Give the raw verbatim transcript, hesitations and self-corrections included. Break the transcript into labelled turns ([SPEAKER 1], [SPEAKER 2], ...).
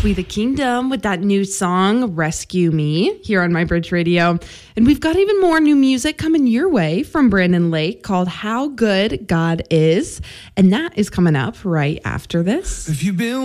[SPEAKER 1] We the Kingdom with that new song, Rescue Me, here on My Bridge Radio. And we've got even more new music coming your way from Brandon Lake called How Good God Is. And that is coming up right after this.
[SPEAKER 2] If you've been